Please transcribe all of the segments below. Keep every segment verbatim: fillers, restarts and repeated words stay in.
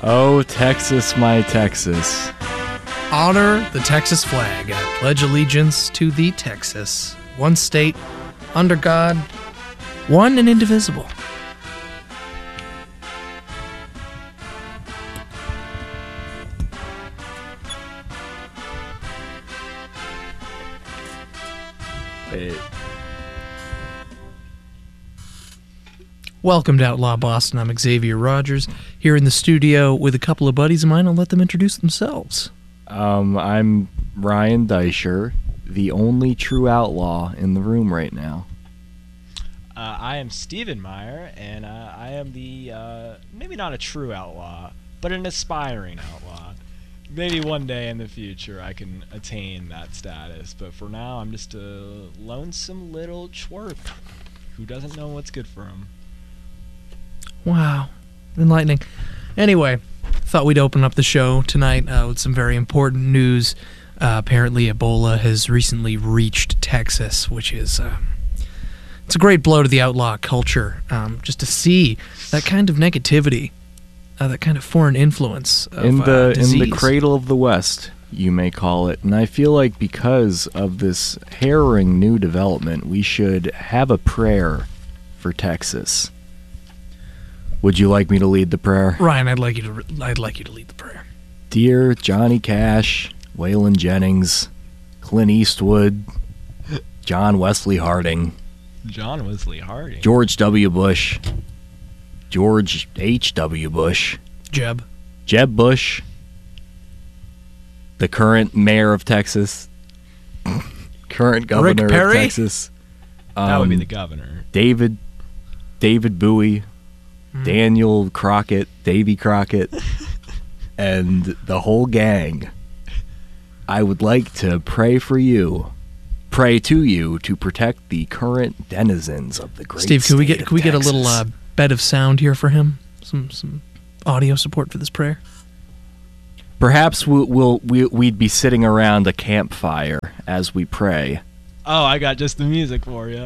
Oh, Texas, my Texas. Honor the Texas flag. I pledge allegiance to the Texas. One state, under God, one and indivisible. Hey. Welcome to Outlaw Boston. I'm Xavier Rogers, here in the studio with a couple of buddies of mine. I'll let them introduce themselves. Um, I'm Ryan Deischer, the only true outlaw in the room right now. Uh, I am Stephen Meyer, and uh, I am the, uh, maybe not a true outlaw, but an aspiring outlaw. Maybe one day in the future I can attain that status, but for now I'm just a lonesome little twerp who doesn't know what's good for him. Wow. Enlightening. Anyway, thought we'd open up the show tonight uh, with some very important news. Uh, apparently Ebola has recently reached Texas, which is uh, it's a great blow to the outlaw culture. Um, just to see that kind of negativity, uh, that kind of foreign influence of in the uh, disease. in the cradle of the West, you may call it. And I feel like because of this harrowing new development, we should have a prayer for Texas. Would you like me to lead the prayer? Ryan, I'd like you to. I'd like you to lead the prayer. Dear Johnny Cash, Waylon Jennings, Clint Eastwood, John Wesley Harding, John Wesley Harding, George W. Bush, George H W. Bush, Jeb, Jeb Bush, the current mayor of Texas, current governor Rick Perry? of Texas. Um, that would be the governor. David, David Bowie. Daniel Crockett, Davy Crockett, and the whole gang. I would like to pray for you, pray to you to protect the current denizens of the great Steve, can we state get of can we get a Texas. little uh, bed of sound here for him? Some some audio support for this prayer. Perhaps we'll, we'll we, we'd be sitting around a campfire as we pray. Oh, I got just the music for you.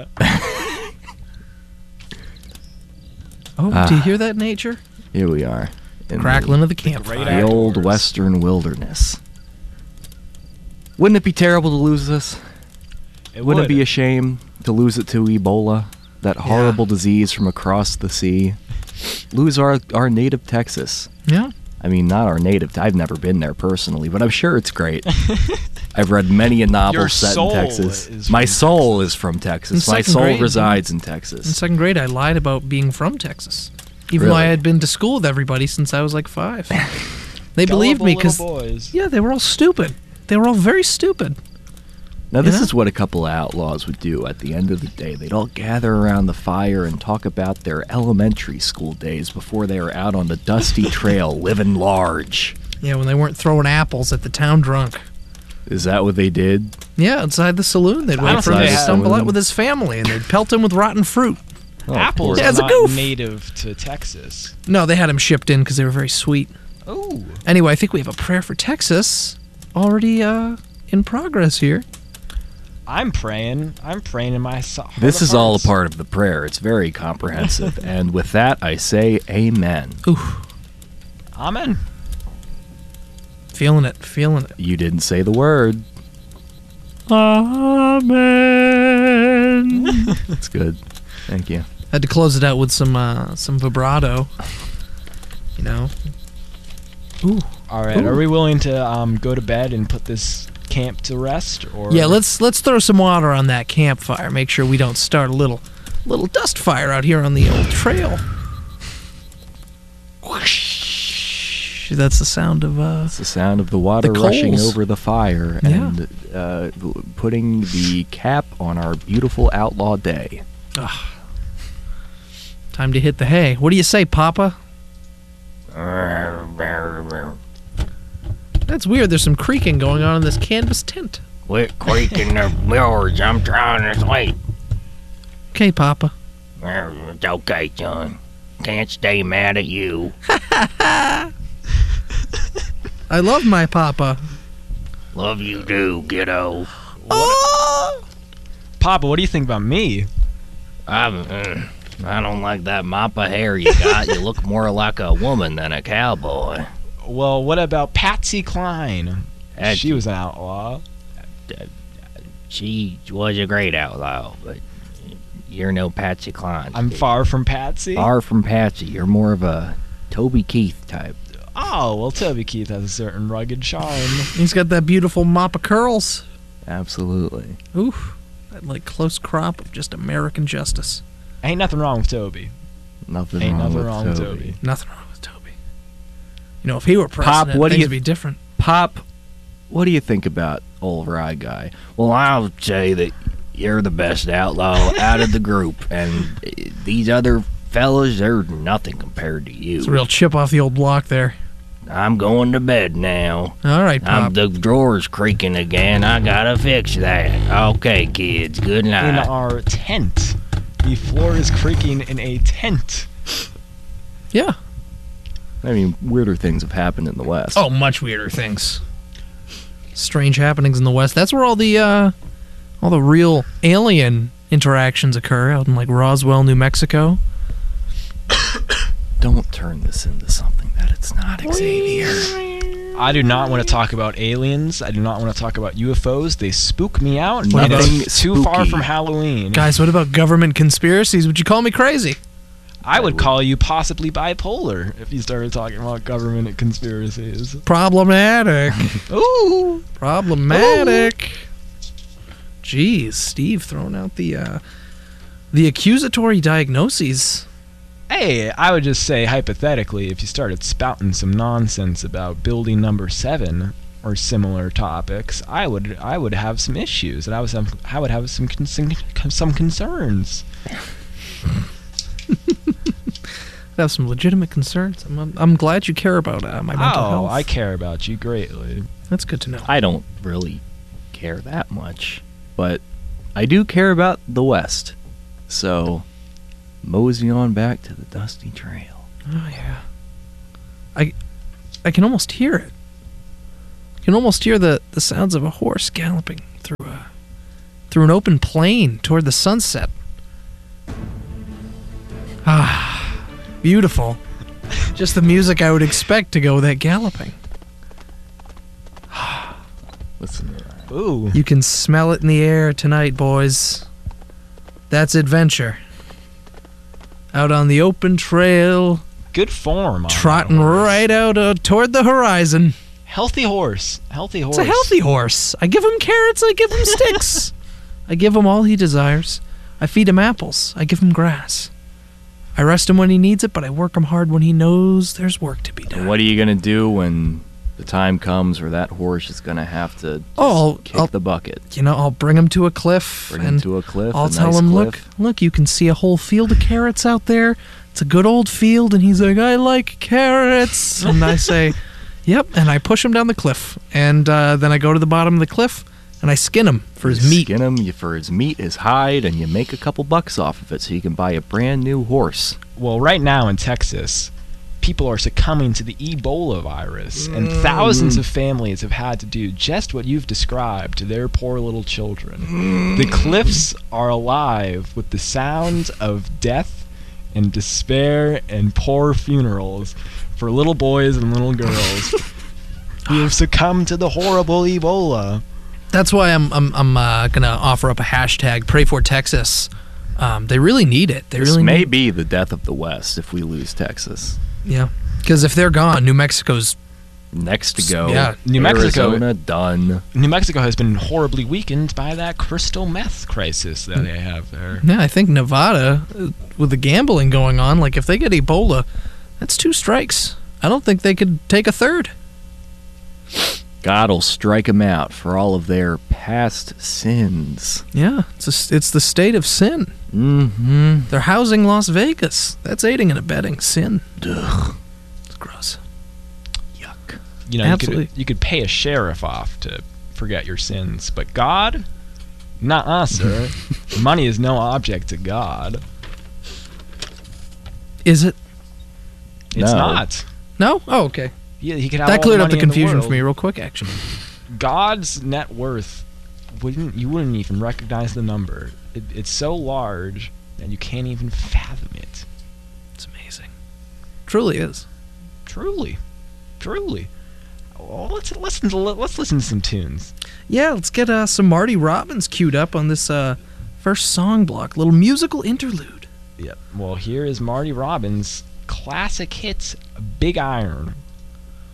Oh, Ah. do you hear that, nature? Here we are, in Crackling the, of the campfire. the old outdoors. western wilderness. Wouldn't it be terrible to lose this? It Wouldn't would. it be a shame to lose it to Ebola, that horrible disease from across the sea? Lose our our native Texas. Yeah. I mean, not our native. I've never been there personally, but I'm sure it's great. I've read many a novel Your set in soul Texas. is My from soul is from Texas. In My second soul grade, resides in In Texas. second grade, I lied about being from Texas, even though I Really? had been to school with everybody since I was like five. They believed me because boys. yeah, they were all stupid. They were all very stupid. Now, this Yeah? is what a couple of outlaws would do at the end of the day. They'd all gather around the fire and talk about their elementary school days before they were out on the dusty trail living large. Yeah, when they weren't throwing apples at the town drunk. Is that what they did? Yeah, inside the saloon, they'd I wait don't for think him they to had- stumble out with his family, and they'd pelt him with rotten fruit. Oh, Apples poor- Yeah, are it's a not goof. native to Texas. No, they had him shipped in because they were very sweet. Oh. Anyway, I think we have a prayer for Texas already uh, in progress here. I'm praying. I'm praying in my so- heart This of is all a hearts. part of the prayer. It's very comprehensive. And with that, I say amen. Ooh, Amen. feeling it, feeling it. You didn't say the word. Amen. That's good. Thank you. Had to close it out with some uh, some vibrato. You know. Ooh. All right. Ooh. Are we willing to um, go to bed and put this camp to rest? Or Yeah, let's let's throw some water on that campfire. Make sure we don't start a little little dust fire out here on the old trail. Whoosh. That's the sound of uh It's the sound of the water The rushing coals. over the fire Yeah. and uh, putting the cap on our beautiful outlaw day. time to hit the hay. What do you say, Papa? That's weird. There's some creaking going on in this canvas tent. Quit creaking the boards. I'm trying to sleep. Okay, Papa. It's okay, son. Can't stay mad at you. I love my Papa. Love you too, kiddo. Papa, what do you think about me? I'm, uh, I don't like that mop of hair you got. You look more like a woman than a cowboy. Well, what about Patsy Cline? That- She was an outlaw. She was a great outlaw, but you're no Patsy Cline. I'm far from Patsy. Far from Patsy. You're more of a Toby Keith type. Oh, well, Toby Keith has a certain rugged charm. He's got that beautiful mop of curls. Absolutely. Oof. That, like, close crop of just American justice. Ain't nothing wrong with Toby. Nothing Ain't wrong nothing with wrong Toby. with Toby. Nothing wrong with Toby. You know, if he were president, what do things you- would be different. Pop, what do you think about old Rye Guy? Well, I'll say that you're the best outlaw out of the group, and these other fellas, they're nothing compared to you. It's a real chip off the old block there. I'm going to bed now. All right, I'm, Pop. the drawer's creaking again. I gotta fix that. Okay, kids. Good In night. our tent. The floor is creaking in a tent. Yeah. I mean, weirder things have happened in the West. Oh, much weirder things. Strange happenings in the West. That's where all the uh, all the real alien interactions occur, out in like Roswell, New Mexico. Don't turn this into something that it's not, Xavier. I do not want to talk about aliens. I do not want to talk about U F Os. They spook me out. And Nothing it's too far spooky. from Halloween. Guys, what about government conspiracies? Would you call me crazy? I would call you possibly bipolar if you started talking about government conspiracies. Problematic. Ooh. Problematic. Jeez, Steve throwing out the uh, the accusatory diagnoses. Hey, I would just say hypothetically, if you started spouting some nonsense about building number seven or similar topics, I would I would have some issues, and I was some, I would have some con- some concerns. I have some legitimate concerns. I'm, I'm, I'm glad you care about uh, my mental Oh, health. I care about you greatly. That's good to know. I don't really care that much, but I do care about the West. So, mosey on back to the dusty trail. Oh yeah. I I can almost hear it. I can almost hear the, the sounds of a horse galloping through a through an open plain toward the sunset. Ah, beautiful. Just the music I would expect to go with that galloping. Listen to that. Ooh. You can smell it in the air tonight, boys. That's adventure. Out on the open trail, Good form. on trotting that horse. right out uh, toward the horizon. Healthy horse. Healthy horse. It's a healthy horse. I give him carrots, I give him sticks. I give him all he desires. I feed him apples. I give him grass. I rest him when he needs it, but I work him hard when he knows there's work to be done. And what are you going to do when the time comes where that horse is going to have to just Oh, I'll- kick I'll- the bucket? You know, I'll bring him to a cliff, Bring him and to a cliff. I'll a tell nice him, cliff. look, look, you can see a whole field of carrots out there. It's a good old field, and he's like, I like carrots. And I say, yep, and I push him down the cliff. And uh, then I go to the bottom of the cliff, and I skin him for his You meat. Skin him you, for his meat, his hide, and you make a couple bucks off of it so you can buy a brand new horse. Well, right now in Texas, people are succumbing to the Ebola virus, and thousands of families have had to do just what you've described to their poor little children. The cliffs are alive with the sounds of death and despair and poor funerals for little boys and little girls who have succumbed to the horrible Ebola. That's why I'm I'm I'm uh, gonna offer up a hashtag. Pray for Texas. Um, they really need it. They This really may need, be the death of the West if we lose Texas. yeah. Because if they're gone, New Mexico's Next to go, Yeah. New Mexico- Arizona, done. New Mexico has been horribly weakened by that crystal meth crisis that they have there. yeah. I think Nevada, uh, with the gambling going on, like if they get Ebola, that's two strikes. I don't think they could take a third. God will strike them out for all of their past sins. Yeah, it's a, it's the state of sin. Mm-hmm. They're housing Las Vegas. That's aiding and abetting sin. Ugh. It's gross. Yuck. You know, you Absolutely. could, you could pay a sheriff off to forget your sins, but God? Nuh-uh, sir. Money is no object to God. Is it? It's No. not. No? Oh, okay. Yeah, he could have That all cleared up money the in confusion for world. me real quick, actually. God's net worth wouldn't you wouldn't even recognize the number. It, it's so large and you can't even fathom it. It's amazing. Truly is. Truly, truly. Well, let's listen to let's listen to some tunes. Yeah, let's get uh, some Marty Robbins queued up on this uh, first song block. Little musical interlude. Yep. Well, here is Marty Robbins' classic hits, "Big Iron."